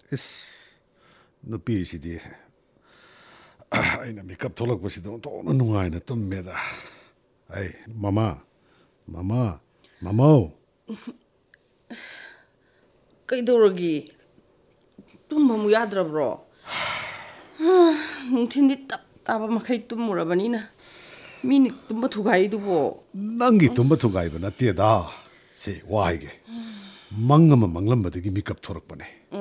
Is nupisi디 aina makeup tholakpasida ontona nungaina tummeda ai mama mamau ꯀꯩꯗꯧꯔꯒꯦ ꯇꯨꯝꯕ ꯑꯃꯨꯛ ꯌꯥꯗ꯭ꯔꯕ꯭ꯔꯣ ꯅꯨꯡꯊꯤꯟꯗꯤ ꯇꯞ ꯇꯥꯕ ꯃꯈꯩ ꯇꯨꯝꯃꯨꯔꯕꯅꯤꯅ ꯃꯤꯅ ꯇꯨꯝꯕ ꯊꯨꯒꯥꯏꯗꯨꯕꯣ ꯅꯪꯒꯤ tumba thugaiba natteda se waige mangama manglambadagi makeup thorakpane